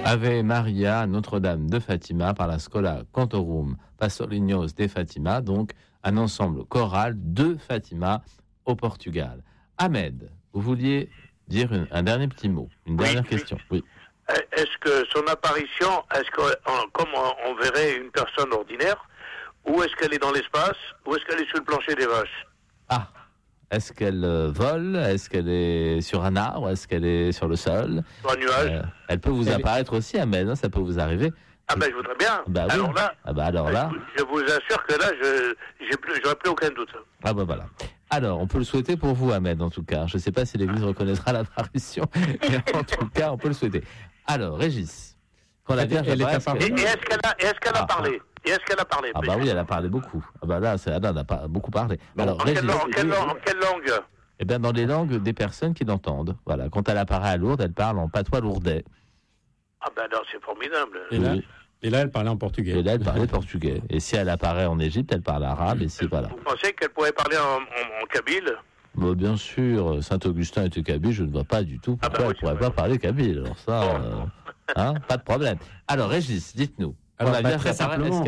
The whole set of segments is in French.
Ave Maria, Notre-Dame de Fatima, par la Schola Cantorum Pastorinhos de Fatima, donc un ensemble choral de Fatima au Portugal. Ahmed, vous vouliez dire un dernier petit mot, une dernière question. Oui. Est-ce que son apparition, comme on verrait une personne ordinaire, ou est-ce qu'elle est dans l'espace, ou est-ce qu'elle est sur le plancher des vaches? Ah, est-ce qu'elle vole? Est-ce qu'elle est sur un arbre? Est-ce qu'elle est sur le sol? Sur un nuage? Elle peut vous apparaître aussi, Ahmed, hein, ça peut vous arriver. Ah ben je voudrais bien. Bah, oui. Alors là, je vous assure que là, j'aurais plus aucun doute. Ah bah voilà. Alors, on peut le souhaiter pour vous, Ahmed, en tout cas. Je ne sais pas si l'Église reconnaîtra l'apparition, mais en tout cas, on peut le souhaiter. Alors, Régis, quand la Vierge apparaît... Est-ce qu'elle a parlé? Et est-ce qu'elle a parlé? Ah bah oui, elle a parlé beaucoup. Ah bah là, elle a beaucoup parlé. Alors, en quelle langue? Eh bien, dans les langues des personnes qui l'entendent. Voilà, quand elle apparaît à Lourdes, elle parle en patois lourdais. Ah ben non, c'est formidable. Et là, elle parlait en portugais. Et là, elle parlait portugais. Et si elle apparaît en Égypte, elle parle arabe. Et si, voilà. Vous pensez qu'elle pourrait parler en kabyle? Bon, bien sûr, Saint-Augustin était kabyle, je ne vois pas du tout pourquoi elle ne pourrait pas parler kabyle. Alors ça, pas de problème. Alors, Régis, dites-nous. Alors, très simplement,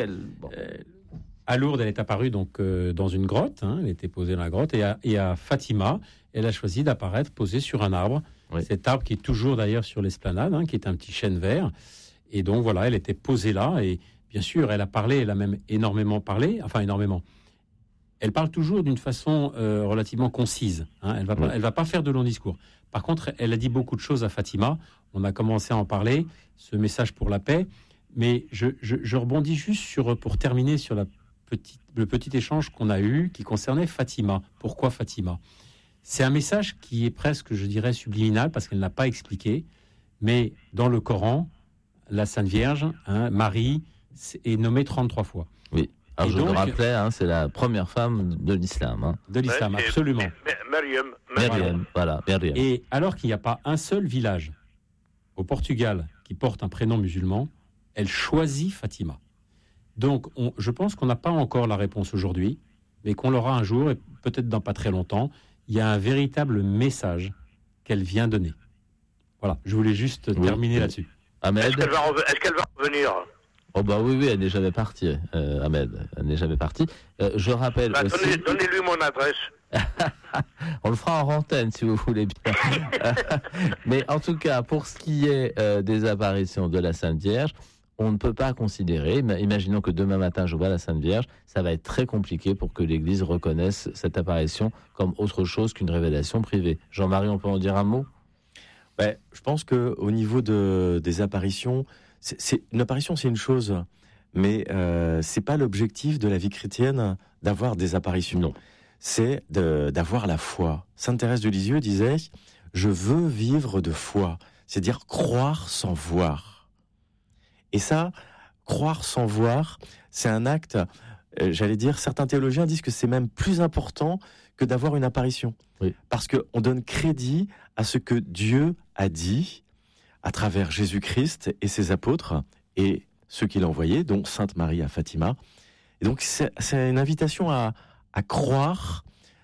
à Lourdes, elle est apparue donc dans une grotte. Elle était posée dans la grotte. Et à Fatima, elle a choisi d'apparaître posée sur un arbre. Oui. Cet arbre qui est toujours d'ailleurs sur l'esplanade, qui est un petit chêne vert. Et donc voilà, elle était posée là. Et bien sûr, elle a parlé, elle a même énormément parlé. Enfin, énormément. Elle parle toujours d'une façon relativement concise. Elle va pas faire de longs discours. Par contre, elle a dit beaucoup de choses à Fatima. On a commencé à en parler, ce message pour la paix. Mais je rebondis juste pour terminer sur le petit échange qu'on a eu qui concernait Fatima. Pourquoi Fatima? C'est un message qui est presque, je dirais, subliminal parce qu'elle n'a pas expliqué. Mais dans le Coran, la Sainte Vierge, Marie, est nommée 33 fois. Oui. Alors je le rappelais, c'est la première femme de l'islam. De l'islam, absolument. Maryam. Voilà, Maryam. Et alors qu'il n'y a pas un seul village au Portugal qui porte un prénom musulman, elle choisit Fatima. Donc, je pense qu'on n'a pas encore la réponse aujourd'hui, mais qu'on l'aura un jour, et peut-être dans pas très longtemps. Il y a un véritable message qu'elle vient donner. Voilà, je voulais juste terminer là-dessus. Ahmed, est-ce qu'elle va revenir? Oh bah oui, elle n'est jamais partie, Ahmed. Elle n'est jamais partie. Je rappelle aussi... Donnez-lui mon adresse. On le fera en antenne, si vous voulez bien. Mais en tout cas, pour ce qui est des apparitions de la Sainte Vierge, on ne peut pas considérer, imaginons que demain matin je vois la Sainte Vierge, ça va être très compliqué pour que l'Église reconnaisse cette apparition comme autre chose qu'une révélation privée. Jean-Marie, on peut en dire un mot? Je pense qu'au niveau des apparitions, une apparition c'est une chose, mais c'est pas l'objectif de la vie chrétienne d'avoir des apparitions. Non. C'est d'avoir la foi. Sainte Thérèse de Lisieux disait « Je veux vivre de foi », c'est-à-dire croire sans voir. Et ça, croire sans voir, c'est un acte, j'allais dire, certains théologiens disent que c'est même plus important que d'avoir une apparition. Oui. Parce qu'on donne crédit à ce que Dieu a dit à travers Jésus-Christ et ses apôtres et ceux qu'il a envoyés, dont Sainte Marie à Fatima. Et donc c'est une invitation à croire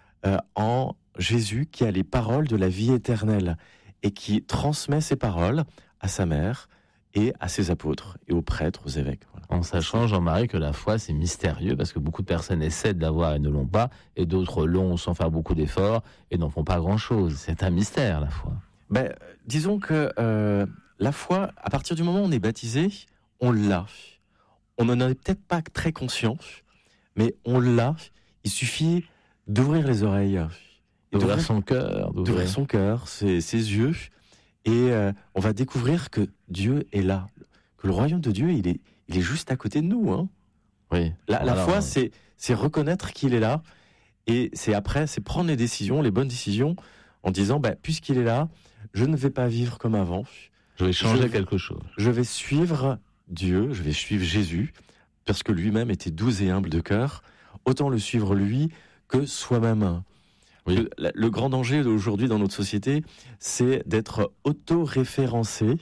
en Jésus qui a les paroles de la vie éternelle et qui transmet ces paroles à sa mère et à ses apôtres et aux prêtres, aux évêques. Voilà. En sachant, Jean-Marie, que la foi, c'est mystérieux, parce que beaucoup de personnes essaient de l'avoir et ne l'ont pas, et d'autres l'ont sans faire beaucoup d'efforts et n'en font pas grand-chose. C'est un mystère, la foi. Disons que la foi, à partir du moment où on est baptisé, on l'a. On n'en est peut-être pas très conscient, mais on l'a. Il suffit d'ouvrir les oreilles. D'ouvrir son cœur. D'ouvrir son cœur, ses yeux. Et on va découvrir que Dieu est là, que le royaume de Dieu, il est juste à côté de nous. Oui. La foi, c'est reconnaître qu'il est là, et c'est prendre les décisions, les bonnes décisions, en disant, puisqu'il est là, je ne vais pas vivre comme avant. Je vais changer quelque chose. Je vais suivre Dieu, je vais suivre Jésus, parce que lui-même était doux et humble de cœur. Autant le suivre lui que soi-même. Oui. Le grand danger aujourd'hui dans notre société, c'est d'être auto-référencé,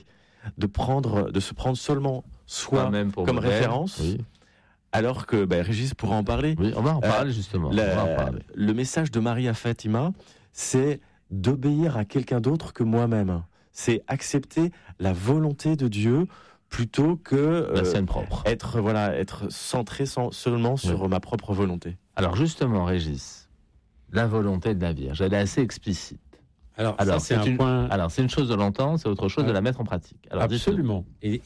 de se prendre seulement soi comme modèle, référence, oui. Alors que Régis pourra en parler. Oui, on va en parler justement. Le message de Marie à Fatima, c'est d'obéir à quelqu'un d'autre que moi-même. c'est accepter la volonté de Dieu plutôt que la sienne propre. Être centré seulement sur ma propre volonté. Alors justement, Régis, la volonté de la Vierge, elle est assez explicite. Alors ça, c'est un point. Alors c'est une chose de l'entendre, c'est autre chose de la mettre en pratique. Alors, absolument. Et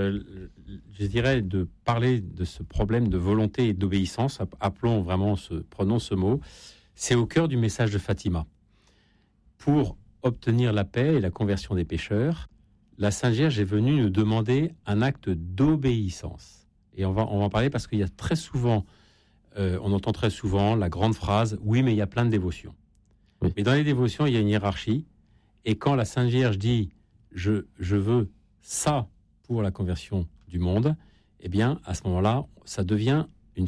je dirais de parler de ce problème de volonté et d'obéissance. Prenons ce mot. C'est au cœur du message de Fatima. Pour obtenir la paix et la conversion des pécheurs, la Sainte Vierge est venue nous demander un acte d'obéissance. Et on va en parler parce qu'il y a très souvent, on entend très souvent la grande phrase « Oui, mais il y a plein de dévotions ». Oui. Mais dans les dévotions, il y a une hiérarchie. Et quand la Sainte Vierge dit « Je veux ça pour la conversion du monde », eh bien, à ce moment-là, ça devient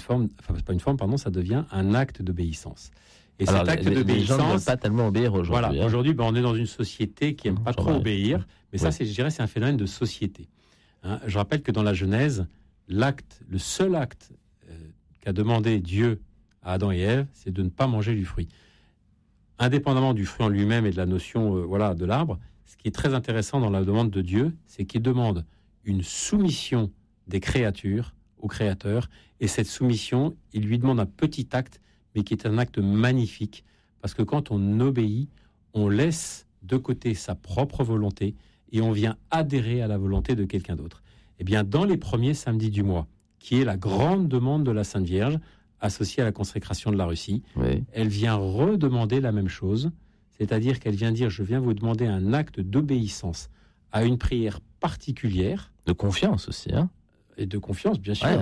ça devient un acte d'obéissance. Et alors, cet acte d'obéissance, les gens ne veulent pas tellement obéir aujourd'hui. Voilà, aujourd'hui, on est dans une société qui n'aime pas trop obéir, mais ça, je dirais, c'est un phénomène de société. Je rappelle que dans la Genèse, le seul acte qu'a demandé Dieu à Adam et Ève, c'est de ne pas manger du fruit. Indépendamment du fruit en lui-même et de la notion de l'arbre, ce qui est très intéressant dans la demande de Dieu, c'est qu'il demande une soumission des créatures au Créateur, et cette soumission, il lui demande un petit acte, mais qui est un acte magnifique, parce que quand on obéit, on laisse de côté sa propre volonté et on vient adhérer à la volonté de quelqu'un d'autre. Eh bien, dans les premiers samedis du mois, qui est la grande demande de la Sainte Vierge, associée à la consécration de la Russie, elle vient redemander la même chose, c'est-à-dire qu'elle vient dire, je viens vous demander un acte d'obéissance à une prière particulière. De confiance aussi, hein. Et de confiance, bien sûr.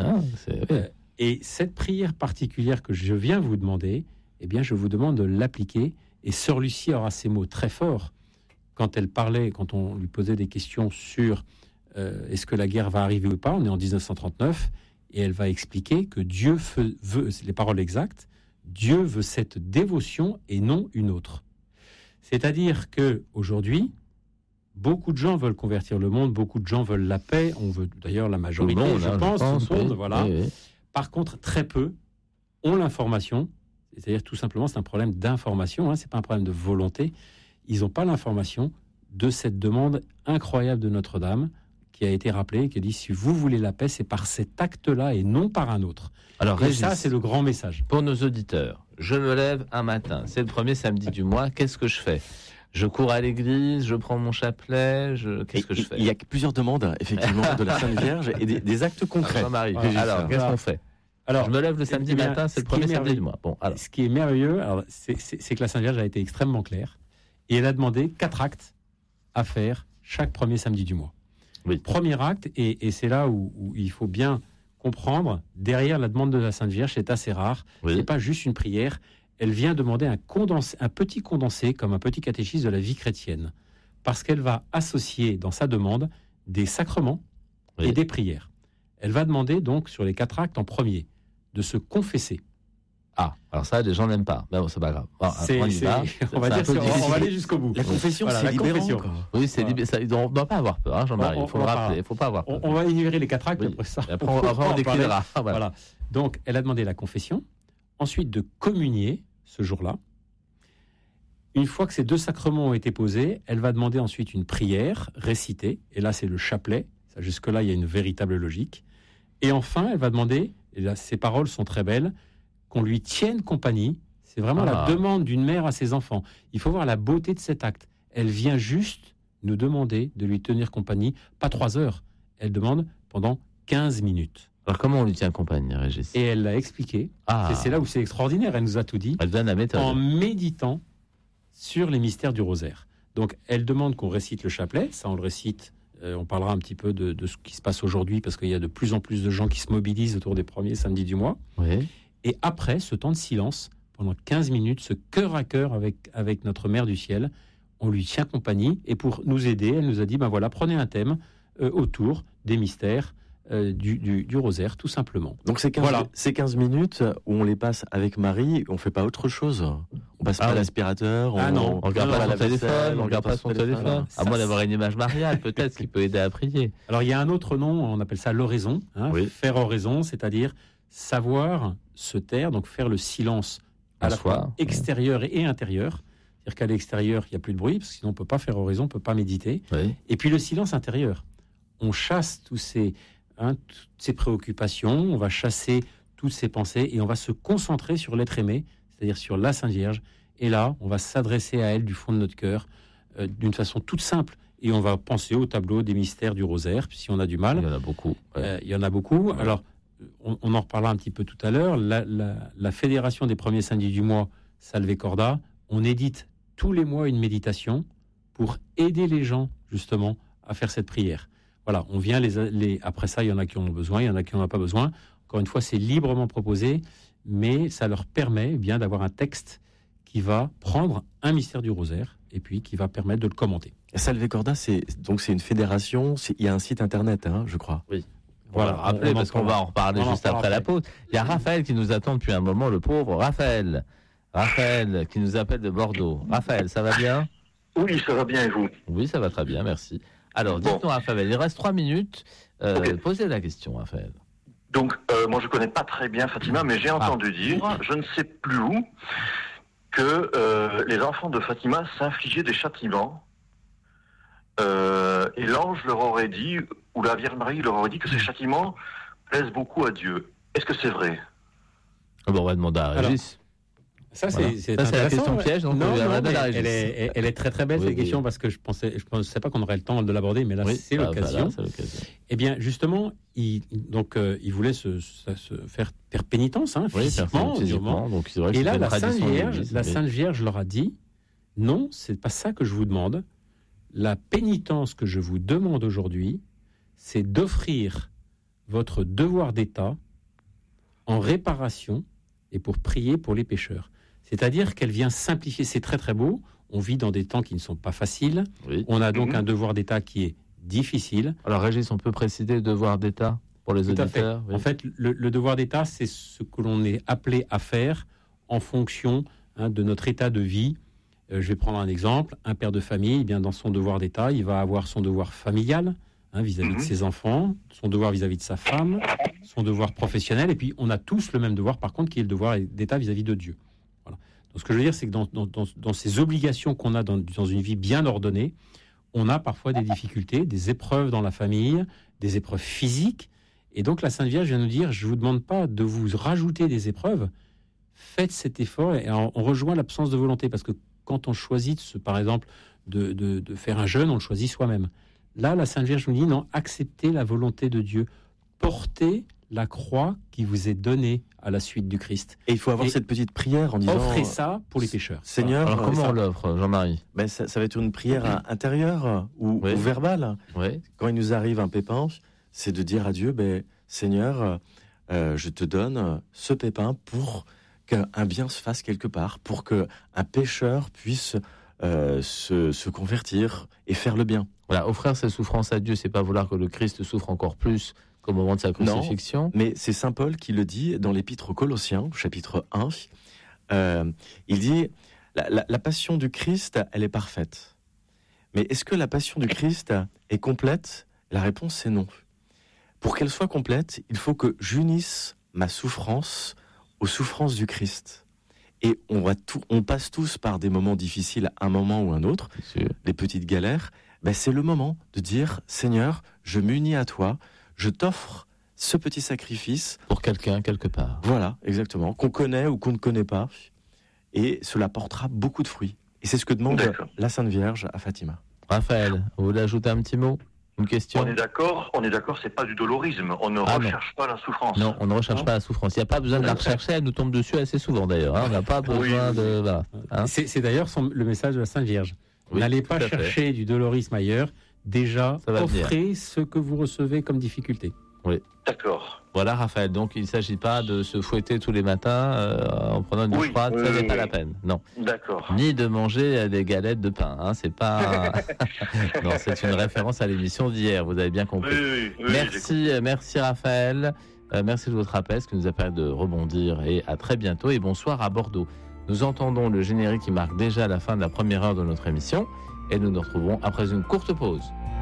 Et cette prière particulière que je viens vous demander, eh bien, je vous demande de l'appliquer. Et Sœur Lucie aura ces mots très forts quand on lui posait des questions sur est-ce que la guerre va arriver ou pas. On est en 1939 et elle va expliquer que Dieu veut, les paroles exactes, Dieu veut cette dévotion et non une autre. C'est-à-dire que aujourd'hui, beaucoup de gens veulent convertir le monde, beaucoup de gens veulent la paix. On veut d'ailleurs la majorité, je pense, tout le monde, voilà. Oui. Par contre, très peu ont l'information, c'est-à-dire tout simplement, c'est un problème d'information, c'est pas un problème de volonté. Ils n'ont pas l'information de cette demande incroyable de Notre-Dame qui a été rappelée, qui dit si vous voulez la paix, c'est par cet acte-là et non par un autre. Alors, et ça, c'est le grand message. Pour nos auditeurs, je me lève un matin, c'est le premier samedi du mois, qu'est-ce que je fais ? Je cours à l'église, je prends mon chapelet, qu'est-ce que je fais ? Il y a plusieurs demandes, effectivement, de la Sainte Vierge et des actes concrets. Jean-Marie, alors, qu'est-ce qu'on fait ? Alors, je me lève le samedi matin, c'est le premier samedi du mois. Bon, alors. Ce qui est merveilleux, c'est que la Sainte Vierge a été extrêmement claire et elle a demandé 4 actes à faire chaque premier samedi du mois. Oui. Premier acte, et c'est là où il faut bien comprendre, derrière la demande de la Sainte Vierge, c'est assez rare, oui. C'est pas juste une prière, elle vient demander un petit condensé, comme un petit catéchisme de la vie chrétienne, parce qu'elle va associer dans sa demande des sacrements et des prières. Elle va demander donc, sur les 4 actes, en premier, de se confesser. Ah, alors ça, les gens n'aiment pas. Mais bon, c'est pas grave. On va aller jusqu'au bout. La confession, c'est libérant. Oui, c'est libérant. On ne doit pas avoir peur, Jean-Marie. Il faut le rappeler. Il ne faut pas avoir peur. On va énumérer les 4 actes, après ça. Après, on décrira. Voilà. Donc, elle a demandé la confession, ensuite de communier ce jour-là. Une fois que ces 2 sacrements ont été posés, elle va demander ensuite une prière récitée. Et là, c'est le chapelet. Jusque-là, il y a une véritable logique. Et enfin, elle va demander, et là, ces paroles sont très belles, qu'on lui tienne compagnie. C'est vraiment la demande d'une mère à ses enfants. Il faut voir la beauté de cet acte. Elle vient juste nous demander de lui tenir compagnie, pas 3 heures. Elle demande pendant 15 minutes. Alors comment on lui tient compagnie, Régis ? Et elle l'a expliqué. C'est là où c'est extraordinaire. Elle nous a tout dit. Elle donne la méthode. En méditant sur les mystères du rosaire. Donc, elle demande qu'on récite le chapelet. Ça, on le récite. On parlera un petit peu de ce qui se passe aujourd'hui, parce qu'il y a de plus en plus de gens qui se mobilisent autour des premiers samedis du mois. Oui. Et après, ce temps de silence, pendant 15 minutes, ce cœur à cœur avec notre Mère du Ciel, on lui tient compagnie. Et pour nous aider, elle nous a dit, prenez un thème autour des mystères du rosaire, tout simplement. Donc ces 15 minutes où on les passe avec Marie, on ne fait pas autre chose. On passe pas l'aspirateur, on regarde pas son téléphone, on regarde pas son téléphone. À moins d'avoir une image mariale, peut-être, qui peut aider à prier. Alors il y a un autre nom, on appelle ça l'oraison, faire oraison, c'est-à-dire savoir se taire, donc faire le silence à la fois extérieur et intérieur. c'est-à-dire qu'à l'extérieur, il n'y a plus de bruit, parce que sinon on ne peut pas faire oraison, on ne peut pas méditer. Oui. Et puis le silence intérieur. On chasse toutes ces préoccupations, on va chasser toutes ces pensées, et on va se concentrer sur l'être aimé, c'est-à-dire sur la Sainte Vierge. Et là, on va s'adresser à elle du fond de notre cœur, d'une façon toute simple. Et on va penser au tableau des mystères du rosaire, si on a du mal. Il y en a beaucoup. Il y en a beaucoup. Ouais. Alors, on en reparlera un petit peu tout à l'heure. La Fédération des premiers samedis du mois, Salve Corda, on édite tous les mois une méditation pour aider les gens, justement, à faire cette prière. Voilà, on vient après ça, il y en a qui en ont besoin, il y en a qui n'en ont pas besoin. Encore une fois, c'est librement proposé, mais ça leur permet bien d'avoir un texte qui va prendre un mystère du rosaire et puis qui va permettre de le commenter. Salve Corda, c'est une fédération, il y a un site internet, je crois. Oui. Voilà, rappelez, parce qu'on va en reparler juste après la pause. Il y a Raphaël qui nous attend depuis un moment, le pauvre Raphaël. Raphaël qui nous appelle de Bordeaux. Raphaël, ça va bien ? Oui, ça va bien, et vous ? Oui, ça va très bien, merci. Alors, dites-nous, Raphaël, il reste 3 minutes. Okay. Posez la question, Raphaël. Donc, moi, je ne connais pas très bien Fatima, mais j'ai entendu dire, je ne sais plus où, que les enfants de Fatima s'infligeaient des châtiments. Et l'ange leur aurait dit, ou la Vierge Marie leur aurait dit que ces châtiments plaisent beaucoup à Dieu. Est-ce que c'est vrai ? Bon, on va demander à Régis. Ça, voilà. c'est la question piège. Donc elle est très très belle, cette question, parce que je pensais pas qu'on aurait le temps de l'aborder, mais là, c'est l'occasion. Eh bien, justement, il voulait se faire pénitence, physiquement. Donc, et là, la Sainte Vierge leur a dit, non, c'est pas ça que je vous demande. La pénitence que je vous demande aujourd'hui, c'est d'offrir votre devoir d'État en réparation et pour prier pour les pécheurs. C'est-à-dire qu'elle vient simplifier. C'est très très beau. On vit dans des temps qui ne sont pas faciles. Oui. On a donc un devoir d'État qui est difficile. Alors Régis, on peut préciser le devoir d'État pour les auditeurs ? Oui. En fait, le devoir d'État, c'est ce que l'on est appelé à faire en fonction de notre état de vie. Je vais prendre un exemple. Un père de famille, bien dans son devoir d'État, il va avoir son devoir familial vis-à-vis de ses enfants, son devoir vis-à-vis de sa femme, son devoir professionnel, et puis on a tous le même devoir, par contre, qui est le devoir d'État vis-à-vis de Dieu. Voilà. Donc ce que je veux dire, c'est que dans ces obligations qu'on a dans une vie bien ordonnée, on a parfois des difficultés, des épreuves dans la famille, des épreuves physiques, et donc la Sainte Vierge vient nous dire, je ne vous demande pas de vous rajouter des épreuves, faites cet effort, et on rejoint l'absence de volonté, parce que quand on choisit, par exemple, de faire un jeûne, on le choisit soi-même. Là, la Sainte Vierge nous dit, non, acceptez la volonté de Dieu. Portez la croix qui vous est donnée à la suite du Christ. Et il faut avoir cette petite prière en disant... Offrez ça pour les pécheurs. Seigneur... Alors comment on l'offre, Jean-Marie ? Ça va être une prière intérieure ou verbale. Oui. Quand il nous arrive un pépin, c'est de dire à Dieu, Seigneur, je te donne ce pépin pour qu'un bien se fasse quelque part, pour qu'un pécheur puisse se convertir et faire le bien. Voilà, offrir ses souffrances à Dieu, c'est pas vouloir que le Christ souffre encore plus qu'au moment de sa crucifixion. Non, mais c'est saint Paul qui le dit dans l'épître aux Colossiens, chapitre 1. Il dit, la passion du Christ, elle est parfaite. Mais est-ce que la passion du Christ est complète ? La réponse, c'est non. Pour qu'elle soit complète, il faut que j'unisse ma souffrance aux souffrances du Christ. Et on passe tous par des moments difficiles, un moment ou un autre, des petites galères. C'est le moment de dire, Seigneur, je m'unis à toi, je t'offre ce petit sacrifice. Pour quelqu'un, quelque part. Voilà, exactement, qu'on connaît ou qu'on ne connaît pas. Et cela portera beaucoup de fruits. Et c'est ce que demande la Sainte Vierge à Fatima. Raphaël, vous voulez ajouter un petit mot ? Une question ? On est d'accord, c'est pas du dolorisme. On ne recherche pas la souffrance. Non, on ne recherche pas la souffrance. Il n'y a pas besoin de la rechercher, elle nous tombe dessus assez souvent d'ailleurs. On n'a pas besoin de... Voilà, C'est d'ailleurs le message de la Sainte Vierge. N'allez pas chercher du dolorisme ailleurs. Déjà, offrez ce que vous recevez comme difficulté. Oui. D'accord. Voilà, Raphaël. Donc, il ne s'agit pas de se fouetter tous les matins en prenant une douche froide. Ça n'est pas la peine. Non. D'accord. Ni de manger des galettes de pain. C'est pas. Non, c'est une référence à l'émission d'hier. Vous avez bien compris. Oui, merci Raphaël. Merci de votre appel, ce qui nous a permis de rebondir. Et à très bientôt. Et bonsoir à Bordeaux. Nous entendons le générique qui marque déjà la fin de la première heure de notre émission. Et nous nous retrouvons après une courte pause.